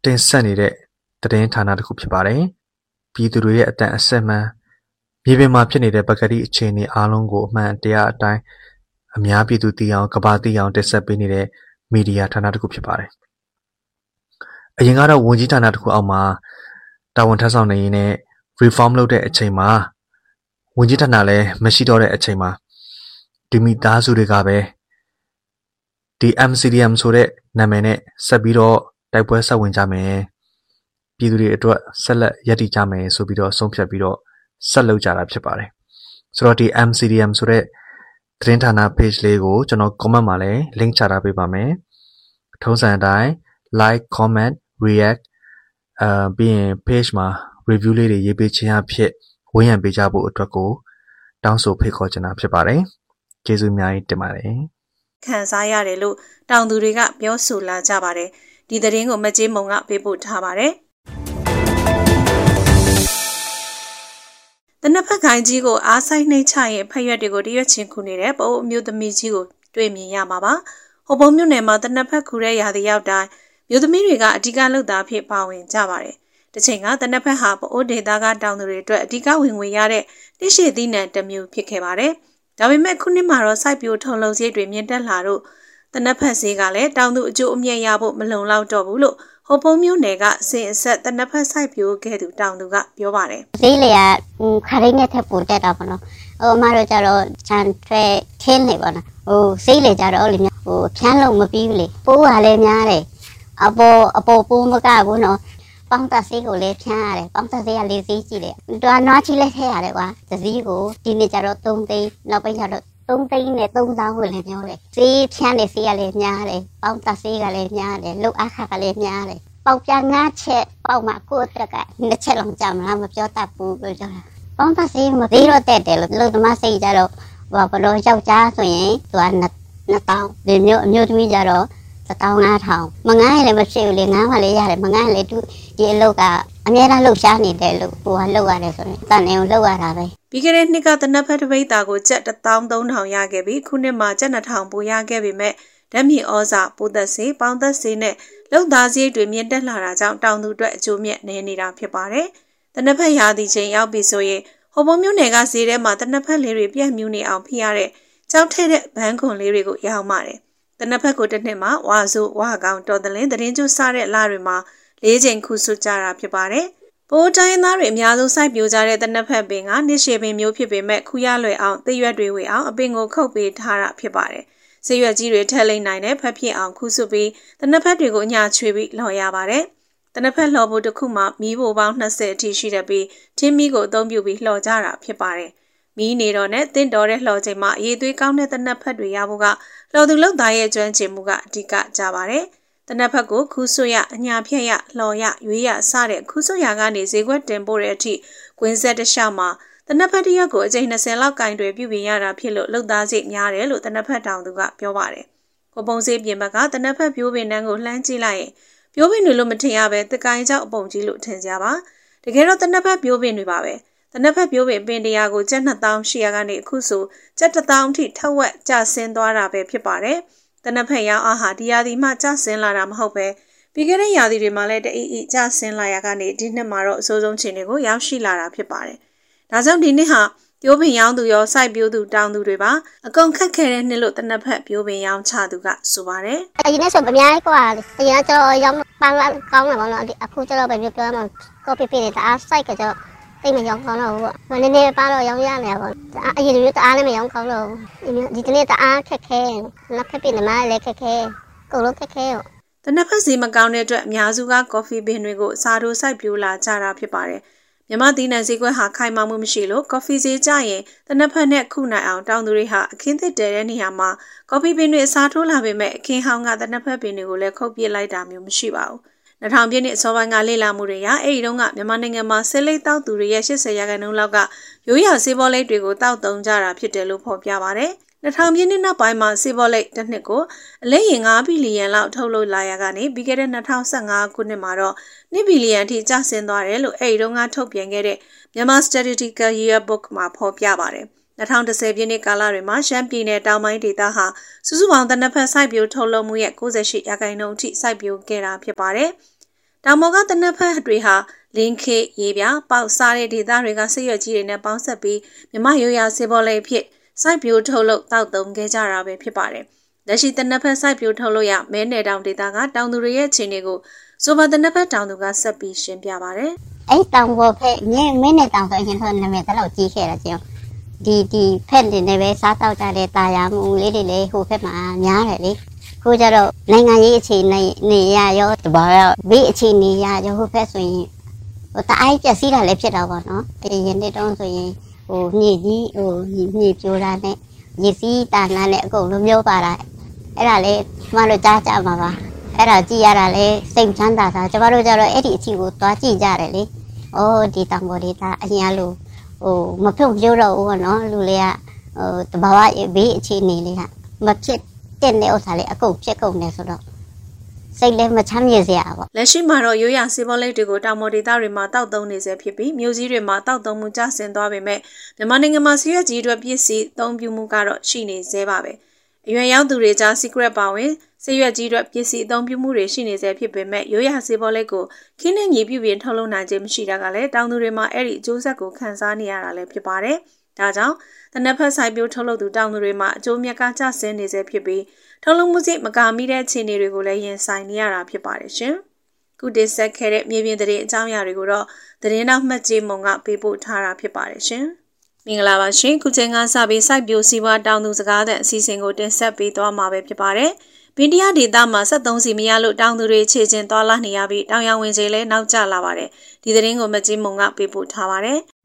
တင်ဆက်နေတဲ့သတင်းဌာနတစ်ခုဖြစ်ပါတယ်။ပြည်သူတွေရဲ့အတန်အဆက်မှန်မြေပြင်မှာဖြစ်နေတဲ့ပကတိအခြေအနေအားလုံးကိုအမှန်တရားအတိုင်းအများပြည်သူသိအောင်ကဘာသိအောင်တင်ဆက်ပေးနေတဲ့မီဒီယာဌာနတစ်ခုဖြစ်ပါတယ်။အရင်ကတော့ဝန်ကြီးဌာနတစ်ခုအောက်မှာတာဝန်ထမ်းဆောင်နေရင်းနဲ့ reform လုပ်တဲ့အချိန်မှာဝန်ကြီးဌာနလည်းမရှိတော့တဲ့အချိန်မှာဒီမိသားစုတွေကပဲဒီ M C D M ဆိုတဲ့နာမည်နဲ့ဆက်ပြီးတော့တိုက်ပွဲဆက်ဝင်ကြမယ်ပြည်သူတွေအတွက်ဆက်လက်ရည်တည်ကြမယ်ဆိုပြီးတော့ဆုံးဖြတ်ပြီးတော့ဆက်လုပ်ကြတာဖြစ်ပါတယ်ဆိုတော့ဒီ M C D M ဆိုတဲ့သတင်းဌာန page လေးကိုကျွန်တော် comment မှာလည်း link ချထားပေးပါမယ်ထုံးစံအတိုင်း like comment react အာပြီးရင် page မှာ review လေးတွေရေးပေးခြင်းအဖြစ်ဝန်းရံပေးကြဖို့အတွက်ကိုတောင်းဆိုဖိတ်ခေါ်ချင်တာဖြစ်ပါတယ်ကျေးဇူးအများကြီးတင်ပါတယ်ခံစားရတယ်လို့တောင်သူတွေကပြောဆိုလာကြပါတယ်ဒီသတင်းကိုမကြေးမုံကပေးပို့ထားပါတယ်တနက်ဖက်ခိုင်းကြီးကိုအားဆိုင်နှိမ့်ချရင်ဖက်ရွက်တွေကိုတရွက်ချင်းခုနေတဲ့ပိုးအမျိုးသမီးကြီးကိုတွေ့မြင်ရမှာပါဟိုပုံမြို့နယ်မှာတနက်ဖက်ခူတဲ့ရာသီရောက်တိုင်းမျိုးသမီးတွေကအဓိကလှုပ်သားဖြစ်ပါဝင်ကြပါတယ်တချိန်ကတနက်ဖက်ဟာပိုးဒေသကတောင်သူတွေအတွက်အဓိကဝင်ငွေရတဲ့တိရှိသီးနှံတစ်မျိုးဖြစ်ခဲ့ပါတယ်ဒါပေမဲ့ခုနှစ်မှာတော့စိုက်ပျိုးထုံလုံစည်းတွေမြင့်တက်လာတော့တနက်ဖက်စည်းကလည်းတောင်သူအကျိုးအမြတ်ရဖို့မလုံလောက်တော့ဘူးလို့ဟိုပုံမျိုးနယ်ကစင်အဆက်တနက်ဖက်စိုက်ပျိုးခဲ့သူတောင်သူကပြောပါတယ်ဈေးလေကခရိနဲ့ထက်ပိုတက်တာပေါ့နော်ဟိုအမတို့ကျတော့ခြံထွဲခင်းနေပေါ့နော်ဟိုဈေးလေကျတော့လေဟိုဖြန်းလုံးမပြီးဘူးလေပိုးကလည်းများတယ်အပေါ်အပေါ်ပိုးမကဘူးနော်ပေါင်းတက်ဆေးကိုလည်းဖြန်းရတယ်ပေါင်းတက်ဆေးကလေးစီးကြည့်တယ်တွားနွားချီလက်ထဲရတယ်ကွာသစည်းကိုဒီနေ့ကျတော့သုံးသိန်းနောက်ပိုင်းကျတော့သုံးသိန်းနဲ့သုံးသောင်းကိုလည်းပြောတယ်ဆေးဖြန်းနေဆေးကလည်းများတယ်ပေါင်းတက်ဆေးကလည်းများတယ်လုတ်အခါကလည်းများတယ်ပေါက်ပြငါးချက်ပေါက်မှာကိုယ့်အတွက်ကနှစ်ချက်လောက်ကြမှာမပြောတတ်ဘူးလို့ပြောတာပေါင်းတက်ဆေးမသေးတော့တက်တယ်လို့လို့သမားစိတ်ကြတော့ဘာဘလို့ယောက်ျားဆိုရင်သူကနှစ်တောင်းဒီမျိုးအမျိုးသမီးကြတော့တတောင်းငါးထောင်မငားရလည်းမဖြစ်ဘူးလေငားမှလည်းရတယ်မငားလည်းသူဒီအလုပ်ကအများအားလှုပ်ရှားနေတယ်လို့ဟိုကလှုပ်ရတယ်ဆိုရင်တန်နေအောင်လှုပ်ရတာပဲပြီးခဲ့တဲ့နှစ်ကတနက်ဖက်တပိတ်တာကိုကျပ်တစ်သောင်းသုံးထောင်ရခဲ့ပြီးခုနှစ်မှာကျပ်နှစ်ထောင်ပိုရခဲ့ပေမဲ့ဓာတ်မြေဩဇာပိုးသက်စေပေါင်းသက်စေနဲ့လုံသားစည်းတွေမြင့်တက်လာတာကြောင့်တောင်သူအတွက်အကျိုးမြတ်နေနေတာဖြစ်ပါတယ်တနက်ဖက်ရာသီချိန်ရောက်ပြီဆိုရင်ဟိုပုံမျိုးနယ်ကဈေးထဲမှာတနက်ဖက်လေးတွေပြက်မြူးနေအောင်ဖိရတဲ့ကြောက်ထဲတဲ့ဘန်းခွန်လေးတွေကိုရောင်းပါတယ်တနက်ဖက်ကိုတစ်နှစ်မှာဝါဆိုဝါကောင်တော်တလင်းသတင်းကျစားတဲ့လတွေမှာလေးချိန်ခုဆွကြတာဖြစ်ပါတယ်။ပိုးတိုင်းသားတွေအများဆုံးစိုက်ပျိုးကြတဲ့တနက်ဖက်ပင်ကနှစ်ရှည်ပင်မျိုးဖြစ်ပေမဲ့ခူရလွယ်အောင်သရွက်တွေဝေအောင်အပင်ကိုခုတ်ပေးထားတာဖြစ်ပါတယ်။ဆေးရွက်ကြီးတွေထည့်လိမ့်နိုင်တဲ့ဖက်ဖြစ်အောင်ခုဆွပြီးတနက်ဖက်တွေကိုအညာချွေပြီးလှော်ရပါတယ်။တနက်ဖက်လှော်ဖို့တစ်ခုမှမီးဘိုပေါင်း၂၀အထိရှိတဲ့ပြီးထင်းမီးကိုအသုံးပြုပြီးလှော်ကြတာဖြစ်ပါတယ်။မီးနေတော့နဲ့တင့်တော်တဲ့လှော်ချိန်မှာအရေးသွေးကောင်းတဲ့တနက်ဖက်တွေရဖို့ကလှော်သူလှုပ်သားရဲ့ကျွမ်းကျင်မှုကအဓိကကြပါတယ်။တနက်ဖက်ကိုခူးဆွရအညာဖြက်ရလှော်ရရွေးရစတဲ့ခူးဆွရကနေဈေးကွက်တင်ပို့တဲ့အထိကွင်းဆက်တစ်လျှောက်မှာတနက်ဖက်တစ်ရက်ကိုအကြိမ်၂၀လောက်ကင်တွေပြုပြင်ရတာဖြစ်လို့လှုပ်သားစိတ်များတယ်လို့တနက်ဖက်တောင်သူကပြောပါတယ်။ကိုပုံစေးပြင်ဘက်ကတနက်ဖက်ပြိုးပင်တန်းကိုလှမ်းကြည့်လိုက်ရင်ပြိုးပင်တွေလို့မထင်ရပဲတကိုင်းကြောက်အပုံကြီးလို့ထင်ကြပါ။တကယ်တော့တနက်ဖက်ပြိုးပင်တွေပါပဲ။တနက်ဖက်ပြိုးပင်ပင်တရားကိုကျပ်နှစ်သောင်းရှစ်ရာကနေအခုဆိုကျပ်တစ်သောင်းထိထက်ဝက်ကျဆင်းသွားတာပဲဖြစ်ပါတယ်။တနက်ဖက်ရောင်းအားဟာဒီရာသီမှကျဆင်းလာတာမဟုတ်ပဲပြီးခဲ့တဲ့ရာသီတွေမှာလည်းတအီအီကျဆင်းလာရကနေဒီနှစ်မှာတော့အဆိုးဆုံးခြေတွေကိုရောက်ရှိလာတာဖြစ်ပါတယ်။ဒါကြောင့်ဒီနှစ်ဟာပြိုးပင်ရောင်းသူရောစိုက်ပျိုးသူတောင်သူတွေပါအကုန်ခက်ခဲတဲ့နှစ်လို့တနက်ဖက်ပြိုးပင်ရောင်းချသူကဆိုပါတယ်။အရင်ကဆိုအများကြီးกว่าအရင်ကရောင်းပန်းလာကောင်းတယ်ပေါ့နော်အခုကျတော့ပဲပြောပြောမှကော်ပီပင်တွေအားစိုက်ကကြောတိတ်မရောင်းကောင်းတော့ဘူး။မနေ့နေ့ပါတော့ရောင်းရမယ်ပေါ့။အရင်ကတအားလည်းမရောင်းကောင်းတော့ဘူး။ဒီကနေ့တအားခက်ခဲနောက်ဖက်ပင်တွေမှလည်းခက်ခဲကုန်လုံးခက်ခဲ။တနက်ဖက်စီမကောင်းတဲ့အတွက်အများစုကကော်ဖီပင်တွေကိုအစားထိုးစိုက်ပျိုးလာကြတာဖြစ်ပါတယ်။မြန်မာသီးနှံဈေးကွက်ဟာခိုင်မာမှုမရှိလို့ကော်ဖီဈေးကျရင်တနက်ဖက်နဲ့ခုနိုင်အောင်တောင်သူတွေဟာအခင်းသစ်တဲတဲ့နေရာမှာကော်ဖီပင်တွေအစားထိုးလာပေမဲ့အခင်းဟောင်းကတနက်ဖက်ပင်တွေကိုလည်းခုတ်ပစ်လိုက်တာမျိုးမရှိပါဘူး။၂၀၀၀ပြည့်နှစ်အစောပိုင်းကလေ့လာမှုတွေရအဲ့ဒီတုန်းကမြန်မာနိုင်ငံမှာဆေးလိပ်တောက်သူတွေရဲ့၈၀ရာခိုင်နှုန်းလောက်ကရိုးရာဆေးဘောလိပ်တွေကိုတောက်သုံးကြတာဖြစ်တယ်လို့ဖော်ပြပါတယ်။၂၀၀၀ပြည့်နှစ်နောက်ပိုင်းမှာဆေးဘောလိပ်တစ်နှစ်ကိုအလဲရင်၅ဘီလီယံလောက်ထုတ်လုပ်လာရကနေပြီးခဲ့တဲ့၂၀၁၅ခုနှစ်မှာတော့၂ဘီလီယံထိကျဆင်းသွားတယ်လို့အဲ့ဒီတုန်းကထုတ်ပြန်ခဲ့တဲ့မြန်မာ Statistical Yearbook မှာဖော်ပြပါတယ်။၂၀၁၀ပြည့်နှစ်ကာလတွေမှာရှမ်းပြည်နယ်တောင်ပိုင်းဒေသဟာစုစုပေါင်းတနက်ဖက်စိုက်ပျိုးထုတ်လုပ်မှုရဲ့၉၈ရာခိုင်နှုန်းအထိစိုက်ပျိုးခဲ့တာဖြစ်ပါတယ်။တောင်ပေါ်ကတနက်ဖက်တွေဟာလင်းခေရေပြပေါက်စားတဲ့ဒေသတွေကဆေးရွက်ကြီးတွေနဲ့ပေါင်းစပ်ပြီးမြမရိုးရာဆေးဘောလေးဖြစ်စိုက်ပျိုးထုတ်လုပ်တောက်သုံးခဲ့ကြတာပဲဖြစ်ပါတယ်။လက်ရှိတနက်ဖက်စိုက်ပျိုးထုတ်လုပ်ရမဲနယ်တောင်ဒေသကတောင်သူတွေရဲ့အခြေအနေကိုဆိုပါတနက်ဖက်တောင်သူကဆက်ပြီးရှင်းပြပါတယ်။အဲ့တောင်ပေါ်ဖက်မဲမဲနယ်တောင်ဆိုရင်တော့နာမည်တော့ကြီးခဲ့တာကျင်းဒီဒီဖက်တွေနဲ့ပဲစားတောက်ကြတဲ့တာယာမှုလေးတွေလည်းဟိုဖက်မှာများတယ်လေ။ခုကျတော့နိုင်ငံရေးအခြေအနေနေရရောတဘာရောဘေးအခြေအနေရရောဟိုဖက်ဆိုရင်ဟိုတအားပြက်စီးတာလည်းဖြစ်တော့ပါတော့။အဲ့ဒီရင်တဲ့တုံးဆိုရင်ဟိုမြေကြီးဟိုမြေပြိုတာနဲ့ရေစီးတာနာနဲ့အကုန်လုံးမျိုးပါတာအဲ့ဒါလေကျမတို့ကြားကြမှာပါအဲ့ဒါကြည့်ရတာလေစိတ်ချမ်းသာတာကျမတို့ကြတော့အဲ့ဒီအချီကိုသွားကြည့်ကြတယ်လေ။အော်ဒီတောင်ပေါ်ဒေသအရင်လိုဟိုမဖြုတ်ပြတော့ဘူးနော်လူလေးကဟိုတဘာဝဘေးအခြေအနေလေးကမဖြစ်တဲ့နေဥစ္စာလေးအကုန်ဖြစ်ကုန်တယ်ဆိုတော့စိတ်လည်းမချမ်းမြေစရာပေါ့လက်ရှိမှာတော့ရိုးရာဆေးဘောလေးတွေကိုတောင်ပေါ်ဒေသတွေမှာတောက်သုံးနေစေဖြစ်ပြီးမြို့ကြီးတွေမှာတောက်သုံးမှုကျဆင်းသွားပေမဲ့မြန်မာနိုင်ငံမှာဆေးရွက်ကြီးတွေပြည့်စည်သုံးပြုမှုကတော့ရှိနေသေးပါပဲအရွယ်ရောက်သူတွေကြား secret ပါဝင်ဆေးရွက်ကြီးတွေပြည့်စည်သုံးပြုမှုတွေရှိနေစေဖြစ်ပေမဲ့ရိုးရာဆေးဘောလေးကိုခင်းနဲ့ညီပြုပြင်ထုတ်လုပ်နိုင်ခြင်းမရှိတာကလည်းတောင်သူတွေမှာအဲ့ဒီအကျိုးဆက်ကိုခံစားနေရတာလည်းဖြစ်ပါတယ်ဒါကြောင့်တနက်ဖက်ဆိုင်ပြိုးထုတ်လုပ်သူတောင်သူတွေမှာအကျိုးမြတ်ကကျဆင်းနေစေဖြစ်ပြီးထုတ်လုပ်မှုစိတ်မကာမိတဲ့အခြေအနေတွေကိုလည်းရင်ဆိုင်နေရတာဖြစ်ပါတယ်ရှင်။ခုတင်ဆက်ခဲ့တဲ့မြေပြင်သတင်းအကြောင်းအရာတွေကိုတော့သတင်းနောက်မှတ်ကြေးမုံကပေးပို့ထားတာဖြစ်ပါတယ်ရှင်။မင်္ဂလာပါရှင်။ခုချိန်ကစပြီးစိုက်ပျိုးစီးပွားတောင်သူစကားတဲ့အစီအစဉ်ကိုတင်ဆက်ပေးသွားမှာပဲဖြစ်ပါတယ်။ဗင်တီးယားဒေသမှာစက်သုံးစီမရလို့တောင်သူတွေခြေကျင်သွားလာနေရပြီးတောင်ရောင်ဝင်ခြေလည်းနောက်ကျလာပါတယ်။ဒီသတင်းကိုမှတ်ကြေးမုံကပေးပို့ထားပါတယ်။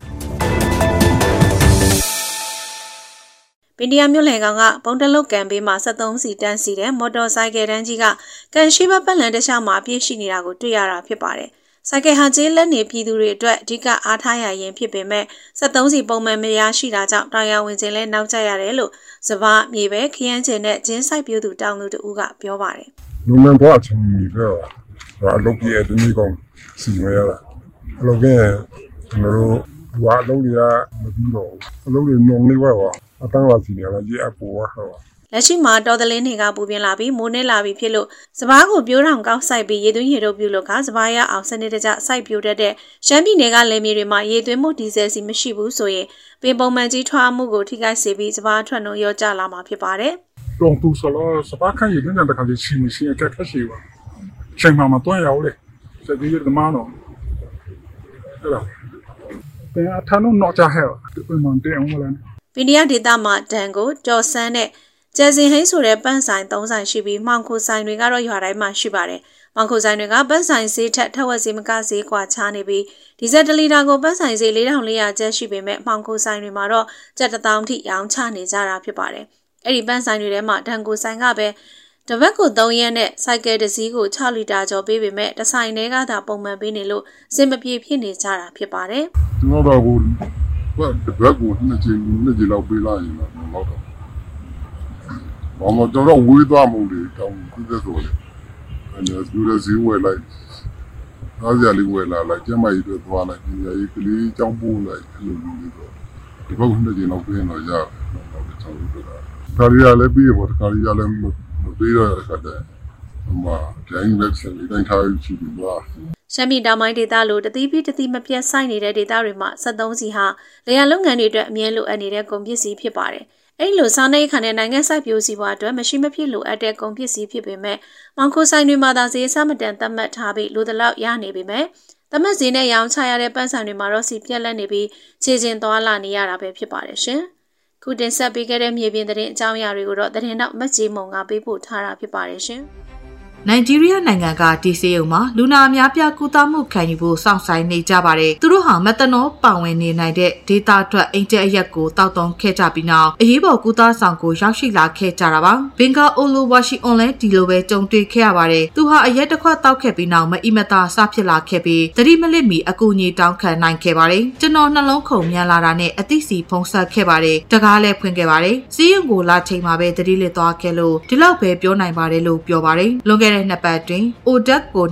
ပင်ဒီယာမြို့လယ်ကောင်ကပုံတလုတ်ကန်ပေးမှာစက်သုံးစီတန်းစီတဲ့မော်တော်ဆိုင်ကယ်တန်းကြီးကကန်ရှိဘပတ်လန်တခြားမှာပြည့်ရှိနေတာကိုတွေ့ရတာဖြစ်ပါတယ်။ဆိုင်ကယ်ဟာကျေးလက်နေပြည်သူတွေအတွက်အဓိကအားထားရရင်ဖြစ်ပေမဲ့စက်သုံးစီပုံမှန်မရရှိတာကြောင့်တောင်ရဝင်ခြင်းလဲနောက်ကျရတယ်လို့စပါးမြေပဲခရမ်းကျင်နဲ့ဂျင်းဆိုင်ပြိုးသူတောင်သူတို့ကပြောပါတယ်။လူမှန်တော့အချင်းကြီးတော့အလုပ်ကြီးတဲ့ဒီကောင်စီမရတာအလုပ်ကကျွန်တော်တို့ဝါလုံးတွေကမပြီးတော့အလုပ်တွေနှုံနေပါတော့အတန်းလာစီနေလာကြီးအပေါ်ဟောလက်ရှိမှာတော်သလင်းတွေကပူပြင်းလာပြီးမိုးနေလာပြီးဖြစ်လို့စပားကိုပြိုးထောင်ကောက်ဆိုင်ပြီးရေသွင်းရေတို့ပြုလို့ကစပားရအောင်စနစ်တကျစိုက်ပြိုးတတ်တဲ့ရှမ်းပြည်နယ်ကလယ်မြေတွေမှာရေသွင်းမှုဒီဇယ်စီမရှိဘူးဆိုရင်ပင်ပုံမှန်ကြီးထွားမှုကိုထိခိုက်စေပြီးစပားထွက်နှုန်းရောကျလာမှာဖြစ်ပါတယ်။တော့သူစလားစပားခိုင်ရတဲ့တခါကျချင်းချင်းအခက်အခဲရှိပါ။ချိန်မှမတွန်းရအောင်လေ။စက်ကြီးရတဲ့မနော်။အဲ့ဒါ။ပြန်အထမ်းတော့ကြဟဲ့။ဒီမှန်တဲ့အောင်လား။ပင်ဒီယာဒေသမှာဒန်ကိုကြော်ဆန်းနဲ့ကျဲစင်ဟိန်းဆိုတဲ့ပန်းဆိုင်သုံးဆိုင်ရှိပြီးမောင်ခိုဆိုင်တွေကတော့ရွာတိုင်းမှာရှိပါတယ်။မောင်ခိုဆိုင်တွေကပန်းဆိုင်ဈေးထက်ထက်ဝက်ဈေးမကဈေးကွာခြားနေပြီးဒီဇယ်တစ်လီတာကိုပန်းဆိုင်ဈေးလေးထောင်လေးရာကျပ်ရှိပေမဲ့မောင်ခိုဆိုင်တွေမှာတော့ကျပ်တစ်သောင်းထိရောင်းချနေကြတာဖြစ်ပါတယ်။အဲ့ဒီပန်းဆိုင်တွေထဲမှာဒန်ကိုဆိုင်ကပဲတပတ်ကိုသုံးရက်နဲ့စိုက်ကယ်တစ်စီးကို၆လီတာကျော်ပေးပေမဲ့တစ်ဆိုင်ထဲကသာပုံမှန်ပေးနေလို့စင်မပြေဖြစ်နေကြတာဖြစ်ပါတယ်။ကျွန်တော်တို့ဘာတပတ်ကိုနှစ်ကြိမ်နှစ်ကြိမ်လောက်ပေးလိုက်ရင်တော့တော့ဘာမှတော့ဝေးသွားမှုတွေတောင်းကြည့်တဲ့ဆိုလေအဲ့ဒါသူတို့ဇီဝဲလိုက်အားကြလေးဝဲလာလိုက်ကျမကြီးတို့သွားလိုက်ဒီရေးကလေးကြောင်းပို့လိုက်အဲ့လိုမျိုးတော့ဒီဘက်နှစ်ကြိမ်လောက်ပေးတော့ရတယ်တော့ကျွန်တော်တို့ကဒါရီရလည်းပြီးပေါ့ဒါရီရလည်းမပေးတော့ခက်တယ်ဟိုမှာဒိုင်းဝက်ဆယ်လေးတိုင်းထားရှိပြီးသွားရှမ်းပြည်တောင်ပိုင်းဒေသလိုတတိပိတတိမပြတ်ဆိုင်နေတဲ့ဒေသတွေမှာစက်သုံးစီဟာလေယာလုပ်ငန်းတွေအတွက်အမြဲလိုအပ်နေတဲ့ကုန်ပစ္စည်းဖြစ်ပါတယ်။အဲဒီလိုစားနေခါနဲ့နိုင်ငံစိုက်ပျိုးစီးပွားအတွက်မရှိမဖြစ်လိုအပ်တဲ့ကုန်ပစ္စည်းဖြစ်ပေမဲ့မောင်ခိုဆိုင်တွေမှာသာဈေးအဆမတန်သတ်မှတ်ထားပြီးလိုတလောက်ရနေပေမဲ့သတ်မှတ်ဈေးနဲ့ရောင်းချရတဲ့ပန်းဆိုင်တွေမှာတော့စီပြက်လက်နေပြီးခြေကျင်သွားလာနေရတာပဲဖြစ်ပါတယ်ရှင်။ခုတင်ဆက်ပေးခဲ့တဲ့မြေပြင်သတင်းအကြောင်းအရာတွေကိုတော့သတင်းတော့မတ်ကြီးမုံကပေးပို့ထားတာဖြစ်ပါတယ်ရှင်။နိုင်ဂျီးရီးယားနိုင်ငံကဒီဆေးရုံမှာလူနာအများပြကုသမှုခံယူဖို့စောင့်ဆိုင်နေကြပါတယ်။သူတို့ဟာမက်သနောပါဝင်နေနိုင်တဲ့ဒေတာထွက်အိမ်ကျအရက်ကိုတောက်တုံးခဲ့ကြပြီးနောက်အရေးပေါ်ကုသဆောင်ကိုရောက်ရှိလာခဲ့ကြတာပါ။ဘင်္ဂါအိုလိုဝါရှိအွန်လိုင်းဒီလိုပဲကြုံတွေ့ခဲ့ရပါတယ်။သူဟာအရက်တစ်ခွက်တောက်ခဲ့ပြီးနောက်မအီမတာစဖြစ်လာခဲ့ပြီးသတိမလစ်မီအကူအညီတောင်းခံနိုင်ခဲ့ပါတယ်။ကျွန်တော်နှလုံးခုန်မြန်လာတာနဲ့အသိစီဖုံးဆက်ခဲ့ပါတယ်။တကားလည်းဖွင့်ခဲ့ပါတယ်။စီးရုံကိုလာချိန်မှာပဲသတိလစ်သွားခဲ့လို့ဒီလောက်ပဲပြောနိုင်ပါတယ်လို့ပြောပါတယ်။လွန်ခဲ့တဲ့နှစ်ပတ်တွင်အိုဒက်ကိုနဲ့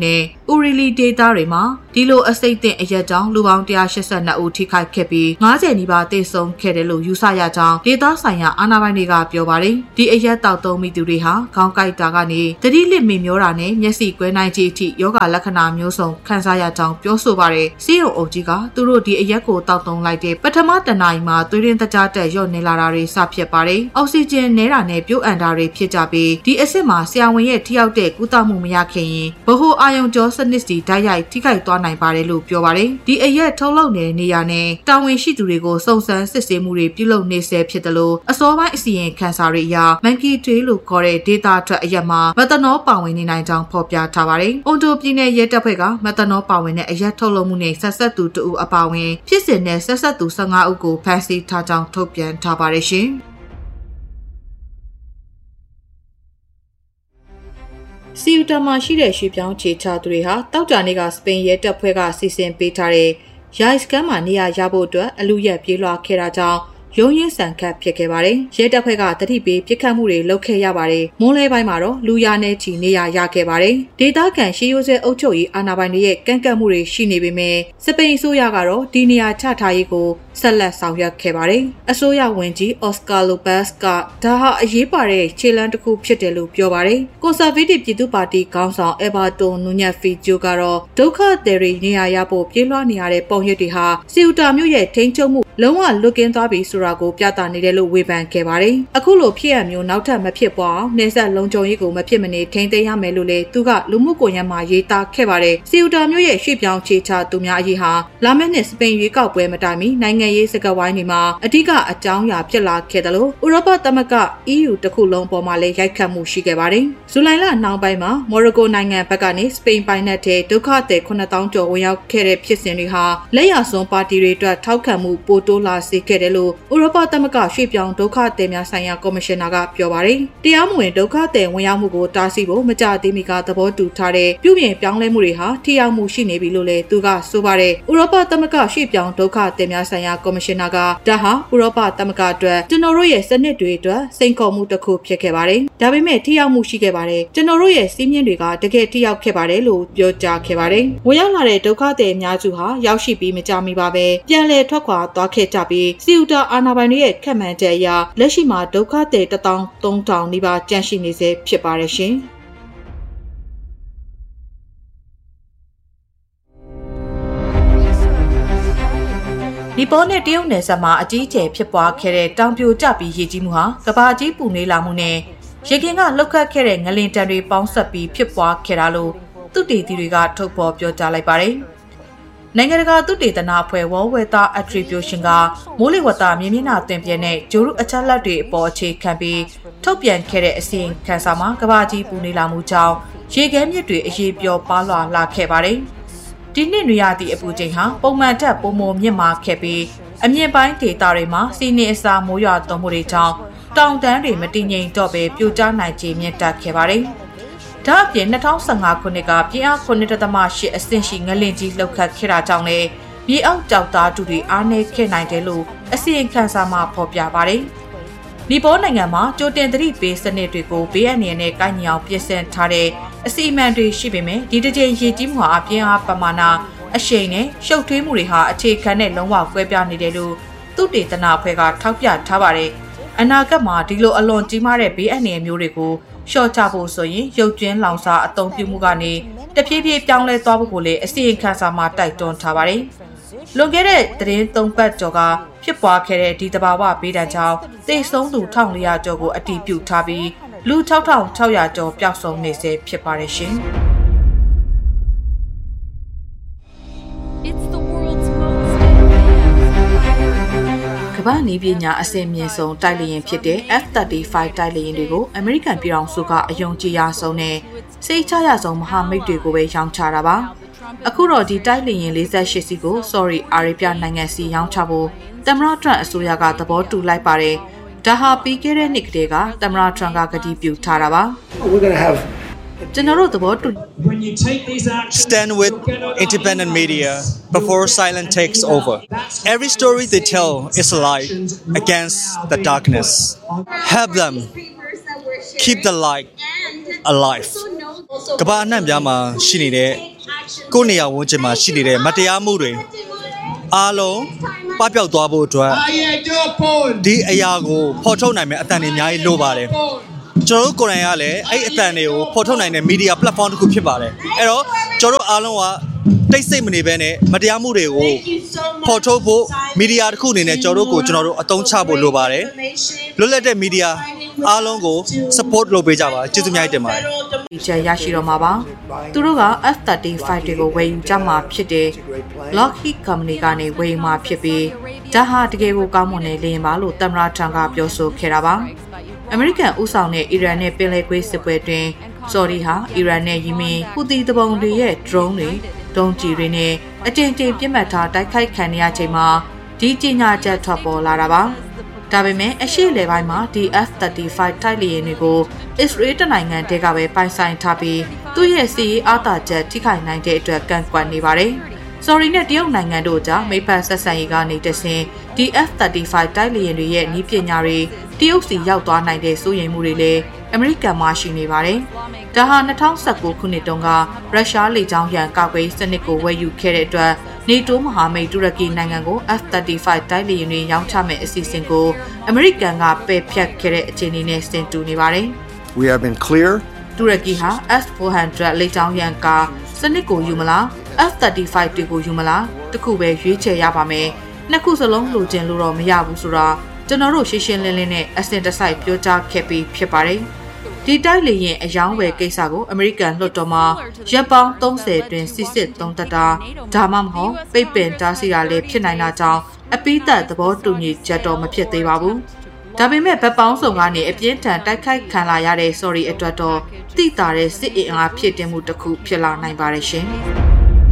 ဥရီလီဒေတာတွေမှာဒီလိုအစိတ်တင်အရက်ကြောင့်လူပေါင်းone hundred eighty-twoဦးထိခိုက်ခဲ့ပြီးfiftyနီးပါးသေဆုံးခဲ့တယ်လို့ယူဆရကြောင်းဒေတာဆိုင်ရာအာဏာပိုင်တွေကပြောပါတယ်ဒီအရက်တောက်သုံးမိသူတွေဟာခေါင်းကိုက်တာကနေတတိလစ်မိမျောတာနဲ့မျက်စိကွဲနိုင်ခြင်းအထိယောဂလက္ခဏာမျိုးစုံခံစားရကြောင်းပြောဆိုပါတယ်စီယုံအုပ်ကြီးကသူတို့ဒီအရက်ကိုတောက်သုံးလိုက်တဲ့ပထမတနာရီမှာသွေးရင်းတကြားတက်ရော့နေလာတာတွေစဖြစ်ပါတယ်အောက်ဆီဂျင်နဲတာနဲ့ပြုတ်အန်တာတွေဖြစ်ကြပြီးဒီအဆင့်မှာဆရာဝန်ရဲ့ထိရောက်တဲ့ကုသမှုမရခင်ရင်ဘဟုအာယုံကြောစနစ်စီဓာတ်ရိုက်ထိခိုက်သွားနိုင်ပါတယ်လို့ပြောပါတယ်ဒီအရက်ထုတ်လုပ်နေတဲ့နေရာနဲ့တာဝန်ရှိသူတွေကိုစုံစမ်းစစ်ဆေးမှုတွေပြုလုပ်နေဆဲဖြစ်တယ်လို့အစောပိုင်းအစီရင်ခံစာတွေအရမန်ကီတေးလို့ခေါ်တဲ့ဒေတာထွက်အရက်မှာမက်သနောပါဝင်နေနိုင်ကြောင်းဖော်ပြထားပါတယ်။အွန်တိုပြည်နယ်ရဲတပ်ဖွဲ့ကမက်သနောပါဝင်တဲ့အရက်ထုတ်လုပ်မှုနဲ့ဆက်ဆက်သူတဦးအပါအဝင်ဖြစ်စဉ်နဲ့ဆက်ဆက်သူfifteenဦးကိုဖမ်းဆီးထားကြောင်းထုတ်ပြန်ထားပါတယ်ရှင်။စီယူတာမှာရှိတဲ့ရွှေပြောင်းခြေချသူတွေဟာတောက်ကြနေ့ကစပိန်ရဲတပ်ဖွဲ့ကစီစဉ်ပေးထားတဲ့ရိုက်စကန်မှာနေရာရဖို့အတွက်အလူရက်ပြေးလွှာခဲ့တာကြောင့်ရုံးရင်းဆန်ခတ်ဖြစ်ခဲ့ပါတယ်။ရဲတပ်ဖွဲ့ကတတိပေးပြစ်ခတ်မှုတွေလုပ်ခဲ့ရပါတယ်။မွန်းလဲပိုင်းမှာတော့လူရနဲ့ချီနေရရခဲ့ပါတယ်။ဒေသခံရှေးရိုးစဲအုပ်ချုပ်ရေးအာဏာပိုင်တွေရဲ့ကန့်ကန့်မှုတွေရှိနေပေမဲ့စပိန်အစိုးရကတော့ဒီနေရာချထားရေးကိုဆက်လက်ဆောင်ရွက်ခဲ့ပါတယ်။အစိုးရဝန်ကြီးအော်စကာလိုပက်စ်ကဒါဟာအရေးပါတဲ့ခြေလှမ်းတစ်ခုဖြစ်တယ်လို့ပြောပါတယ်။ကွန်ဆာဗေးတစ်ပြည်သူ့ပါတီခေါင်းဆောင်အက်ဘာတိုနူညက်ဖီဂျိုကတော့ဒုက္ခသည်တွေနေရာရဖို့ပြေးလွှားနေရတဲ့ပုံရိပ်တွေဟာစီယူတာမြို့ရဲ့ထိန်းချုပ်မှုလုံးဝလွတ်ကင်းသွားပြီဆိုတာကိုပြသနေတယ်လို့ဝေဖန်ခဲ့ပါတယ်။အခုလိုဖြစ်ရမျိုးနောက်ထပ်မဖြစ်ပွားအောင်နေဆက်လုံခြုံရေးကိုမဖြစ်မနေထိန်းသိမ်းရမယ်လို့လည်းသူကလူမှုကွန်ရက်မှာရေးသားခဲ့ပါတယ်။စီယူတာမြို့ရဲ့ရွှေ့ပြောင်းခြေချသူများအရေးဟာလာမယ့်နှစ်စပိန်ရွေးကောက်ပွဲမတိုင်မီနိုင်ငံရေးစကားဝိုင်းတွေမှာအဓိကအကြောင်းအရာဖြစ်လာခဲ့တယ်လို့ဥရောပသမဂ္ဂ E U တခုလုံးပေါ်မှာလည်းရိုက်ခတ်မှုရှိခဲ့ပါတယ်။ဇူလိုင်လနှောင်းပိုင်းမှာမော်ရိုကိုနိုင်ငံဘက်ကနေစပိန်ပိုင်နက်တဲ့ဒုက္ခသည်nine thousandကျော်ဝင်ရောက်ခဲ့တဲ့ဖြစ်စဉ်တွေဟာလက်ရစွန်းပါတီတွေအတွက်ထောက်ခံမှုပိုတိုးလာစေခဲ့တယ်လို့ဥရောပသမဂ္ဂရွှေ့ပြောင်းဒုက္ခသည်များဆိုင်ရာကော်မရှင်နာကပြောပါတယ်။တရားမဝင်ဒုက္ခသည်ဝင်ရောက်မှုကိုတားဆီးဖို့မကြသေးမီကသဘောတူထားတဲ့ပြုပြင်ပြောင်းလဲမှုတွေဟာထိရောက်မှုရှိနေပြီလို့လည်းသူကဆိုပါတယ်။ဥရောပသမဂ္ဂရွှေ့ပြောင်းဒုက္ခသည်များဆိုင်ရာကော်မရှင်နာကဒါဟာဥရောပသမဂ္ဂအတွက်ကျွန်တော်တို့ရဲ့စနစ်တွေအတွက်စိန်ခေါ်မှုတစ်ခုဖြစ်ခဲ့ပါတယ်။ဒါပေမဲ့ထိရောက်မှုရှိခဲ့ပါတယ်။ကျွန်တော်တို့ရဲ့စီးမြင့်တွေကတကယ်ထိရောက်ခဲ့ပါတယ်လို့ပြောကြားခဲ့ပါတယ်။ဝင်ရောက်လာတဲ့ဒုက္ခသည်အများစုဟာရောက်ရှိပြီးမကြာမီပါပဲပြန်လည်ထွက်ခွာသွားခဲ့ကြပြီးစီယူတာအာဏာပိုင်တွေရဲ့ခက်မှန်တဲ့အရလက်ရှိမှာဒုက္ခသည်one thousand three thousandနီးပါးကျန်ရှိနေစေဖြစ်ပါတယ်ရှင်။ဒီပေါ်နဲ့တရုတ်နယ်စပ်မှာအကြီးအကျယ်ဖြစ်ပွားခဲ့တဲ့တောင်ပြိုကျပြီးရေကြီးမှုဟာကမ္ဘာကြီးပူနွေးလာမှုနဲ့ရေခင်ကလှုပ်ခတ်ခဲ့တဲ့ငလင်တံတွေပေါင်းဆက်ပြီးဖြစ်ပွားခဲ့တာလို့သုတေသီတွေကထုတ်ဖော်ပြောကြားလိုက်ပါတယ်။နိုင်ငံတကာသုတေသနအဖွဲ့ World Weather Attribution ကမိုးလေဝသမြေမျက်နှာသင်ပြတဲ့ဂျိုရုအချက်လက်တွေအပေါ်အခြေခံပြီးထုတ်ပြန်ခဲ့တဲ့အစီရင်ခံစာမှာကမ္ဘာကြီးပူနွေးလာမှုကြောင့်ရေခဲမြစ်တွေအရေးပျော်ပါလွှာလာခဲ့ပါတယ်။ဒီနှစ်နွေရာသီအပူချိန်ဟာပုံမှန်ထက်ပိုမိုမြင့်မာခဲ့ပြီးအမြင့်ပိုင်းဒေသတွေမှာစီးနှင်းအစာမိုးရွာသွန်းမှုတွေကြောင့်တောင်တန်းတွေမတည်ငြိမ်တော့ဘဲပြိုကျနိုင်ခြေမြင့်တက်ခဲ့ပါတယ်။ဒါအပြင်two thousand fifteenခုနှစ်ကပြင်းအားnine point eightအဆင့်ရှိငလင်ကြီးလှုပ်ခတ်ခဲ့တာကြောင့်လည်းမြေအောက်ကြောက်သားတူတွေအားနည်းခဲ့နိုင်တယ်လို့အစီရင်ခံစာမှာဖော်ပြပါတယ်။နီပေါနိုင်ငံမှာကြိုတင်သတိပေးစနစ်တွေကိုဘေးအန္တရာယ်နဲ့ကိုက်ညီအောင်ပြင်ဆင်ထားတဲ့အစီအမံတွေရှိပေမဲ့ဒီတစ်ချိန်ရေကြီးမှုဟာအပြင်းအားပမာဏအရှိန်နဲ့ရှုပ်ထွေးမှုတွေဟာအခြေခံနဲ့လုံးဝကွဲပြားနေတယ်လို့သုတေသနအဖွဲ့ကထောက်ပြထားပါတယ်။အနာဂတ်မှာဒီလိုအလွန်ကြီးမားတဲ့ဘေးအန္တရာယ်မျိုးတွေကိုရှော့ချဖို့ဆိုရင်ရုပ်ကျွင်းလောင်စာအသုံးပြုမှုကနေတဖြည်းဖြည်းပြောင်းလဲသွားဖို့ကိုလည်းအစီရင်ခံစာမှာတိုက်တွန်းထားပါတယ်။လွန်ခဲ့တဲ့သတင်းသုံးပတ်ကျော်ကဖြစ်ပွားခဲ့တဲ့ဒီတဘာဝဘေးဒဏ်ကြောင့်သေဆုံးသူone thousand four hundredကျော်ကိုအတည်ပြုထားပြီးလူsix thousand six hundredကျော်ပျောက်ဆုံးနေဆဲဖြစ်ပါတယ်ရှင်။ It's the world's most advanced ကမ္ဘာ့နည်းပညာအဆင့်မြင့်ဆုံးတိုက်လေယာဉ်ဖြစ်တဲ့ F thirty-five တိုက်လေယာဉ်တွေကိုအမေရိကန်ပြည်ထောင်စုကအယုံကြည်ရဆုံးနဲ့စိတ်ချရဆုံးမဟာမိတ်တွေကိုပဲရောင်းချတာပါအခုတော့ဒီတိုက်လေယာဉ်forty-eightစီကို Saudi Arabia နိုင်ငံစီရောင်းချဖို့သမ္မတထရန့်အစိုးရကသဘောတူလိုက်ပါတယ်ဒါဟာပြီးခဲ့တဲ့နှစ်ကတည်းကသမ္မတထရန့်ကကတိပြုထားတာပါကျွန်တော်တို့သဘောတူ Stand with independent media before silence takes over. Every story they tell is a light against the darkness. Help them keep the light alive. ကမ္ဘာအနှံ့ပြားမှာရှိနေတဲ့ကိုယ့်နေရာဝန်းကျင်မှာရှိနေတဲ့မတရားမှုတွေအားလုံးပပျောက်သွားဖို့အတွက်ဒီအရာကိုဖော်ထုတ်နိုင်မယ့်အသံတွေအများကြီးလိုပါတယ်ကျွန်တော်တို့ကိုယ်တိုင်ကလည်းအဲ့အသံတွေကိုဖော်ထုတ်နိုင်တဲ့ media platform တစ်ခုဖြစ်ပါတယ်အဲ့တော့ကျွန်တော်တို့အားလုံးကတိတ်ဆိတ်မနေဘဲနဲ့မတရားမှုတွေကိုဖော်ထုတ်ဖို့ media တစ်ခုအနေနဲ့ကျွန်တော်တို့ကိုကျွန်တော်တို့အသုံးချဖို့လိုပါတယ်လွတ်လပ်တဲ့ media အားလုံးကို support လုပ်ပေးကြပါကျေးဇူးများတင်ပါတယ်ဒီချက်ရရှိတော့မှာပါသူတို့က F thirty-five တွေကိုဝယ်ယူကြမှာဖြစ်တယ် Lockheed Company ကနေဝယ်ယူမှာဖြစ်ပြီးဒါဟာတကယ်ကိုကောင်းမွန်တဲ့လေယာဉ်ပါလို့သမ္မတထံကပြောဆိုခဲ့တာပါအမေရိကန်ဥဆောင်တဲ့အီရန်နဲ့ပင်လယ်ကွေးစစ်ပွဲတွင်ဆော်ဒီဟာအီရန်နဲ့ယီမင်ဟူသီတပုံတွေရဲ့ drone တွေဒုံးကျည်တွေနဲ့အကြိမ်ကြိမ်ပြစ်မှတ်ထားတိုက်ခိုက်ခံရချိန်မှာဒီကြေညာချက်ထွက်ပေါ်လာတာပါဒါပေမဲ့အရှိလေပိုင်းမှာဒီ F thirty-five တိုက်လေယာဉ်တွေကိုအစ္စရေးတနိုင်ငံတည်းကပဲပိုင်ဆိုင်ထားပြီးသူ့ရဲ့စီးအားသာချက်ထိခိုက်နိုင်တဲ့အတွက်ကန့်ကွက်နေပါတယ်။ဆော်ရီနဲ့တရုတ်နိုင်ငံတို့ကြားမိဖက်ဆက်ဆံရေးကနေတဆင့်ဒီ F thirty-five တိုက်လေယာဉ်တွေရဲ့နည်းပညာတွေတရုတ်စီရောက်သွားနိုင်တဲ့စိုးရိမ်မှုတွေလည်းအမေရိကန်မှာရှိနေပါတယ်။ဒါဟာ၂၀၁၉ခုနှစ်တုန်းကရုရှားလေကြောင်းရန်ကာကွယ်စနစ်ကိုဝယ်ယူခဲ့တဲ့အတွက်နေတိုးမဟာမိတ်တူရကီနိုင်ငံကို F thirty-five တိုက်လေယာဉ်တွေရောင်းချမဲ့အစီအစဉ်ကိုအမေရိကန်ကပယ်ဖျက်ခဲ့တဲ့အခြေအနေနဲ့ဆင်တူနေပါတယ်။ We have been clear တူရကီဟာ S four hundred လေကြောင်းရန်ကာစနစ်ကိုယူမလား F thirty-five တွေကိုယူမလားတခုပဲရွေးချယ်ရပါမယ်။နှစ်ခုစလုံးလိုချင်လို့တော့မရဘူးဆိုတာကျွန်တော်တို့ရှင်းရှင်းလင်းလင်းနဲ့အစင်တစိုက်ပြောကြားခဲ့ပြီးဖြစ်ပါတယ်။ဒီတိုက်လေယာဉ်အယောင်းဝယ်ကိစ္စကိုအမေရိကန်လွှတ်တော်မှာရပ်ပေါင်းသုံးဆယ်တွင်စစ်စစ်သုံးသက်တာဒါမှမဟုတ်ပိတ်ပင်တားဆီးတာလည်းဖြစ်နိုင်တာကြောင့်အပိသက်သဘောတူညီချက်တော့မဖြစ်သေးပါဘူး။ဒါပေမဲ့ဗတ်ပေါင်းစုံကနေအပြင်းထန်တိုက်ခိုက်ခံလာရတဲ့ sorry အတွက်တော့တိတာတဲ့စစ်အင်အားဖြစ်တင်မှုတစ်ခုဖြစ်လာနိုင်ပါတယ်ရှင်။